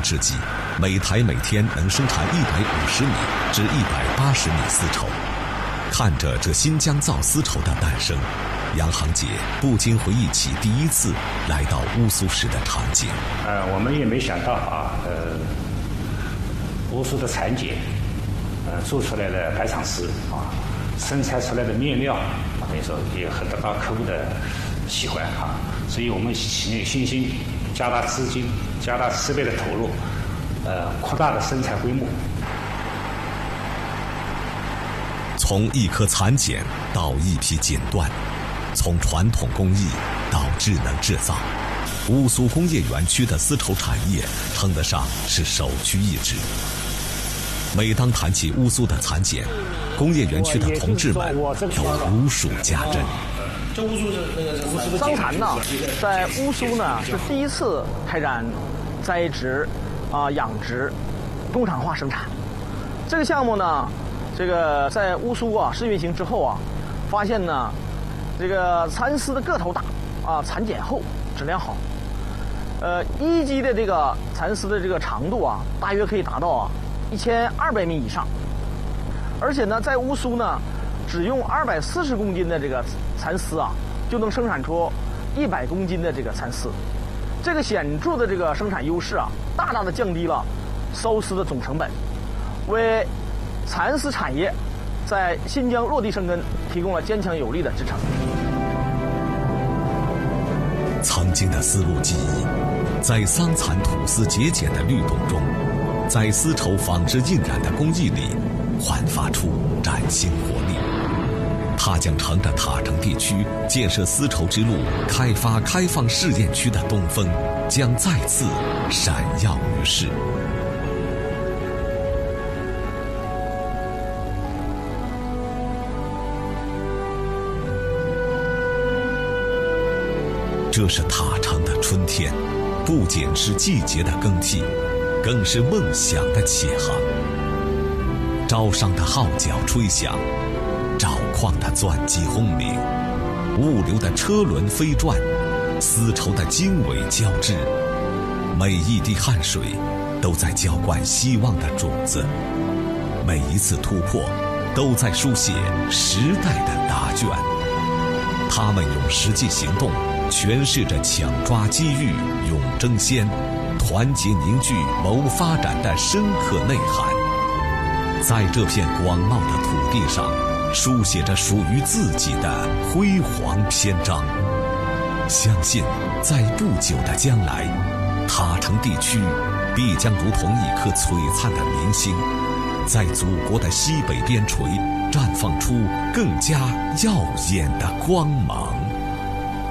之际，每台每天能生产150米至180米丝绸。看着这新疆造丝绸的诞生，杨航姐不禁回忆起第一次来到乌苏时的场景。 我们也没想到乌苏的蚕茧，做出来的百场丝生产出来的面料，等于说也很得到客户的喜欢所以我们企业信心，加大资金，加大设备的投入，扩大了生产规模。 从一颗蚕茧到一批锦缎，从传统工艺到智能制造，乌苏工业园区的丝绸产业称得上是首屈一指。每当谈起乌苏的蚕茧，工业园区的同志们有如数家珍。 这乌苏是那个桑蚕呢，在乌苏呢是第一次开展栽植、养殖、工厂化生产。这个项目呢，这个在乌苏试运行之后发现呢，这个蚕丝的个头大蚕茧厚，质量好。一级的这个蚕丝的这个长度大约可以达到1200米以上。而且呢，在乌苏呢，只用240公斤的这个蚕丝就能生产出100公斤的这个蚕丝。这个显著的这个生产优势大大的降低了缫丝的总成本，为蚕丝产业在新疆落地生根提供了坚强有力的支撑。 曾经的丝路记忆，在桑蚕吐丝节俭的律动中，在丝绸纺织印染的工艺里焕发出崭新活力。它将乘着塔城地区建设丝绸之路、开发开放试验区的东风，将再次闪耀于世。这是塔城的春天，不仅是季节的更替，更是梦想的起航。招商的号角吹响，找矿的钻机轰鸣，物流的车轮飞转，丝绸的经纬交织，每一滴汗水都在浇灌希望的种子，每一次突破都在书写时代的答卷。他们用实际行动诠释着抢抓机遇、勇争先、团结凝聚、谋发展的深刻内涵，在这片广袤的土地上书写着属于自己的辉煌篇章。相信在不久的将来，塔城地区必将如同一颗璀璨的明星，在祖国的西北边陲绽放出更加耀眼的光芒。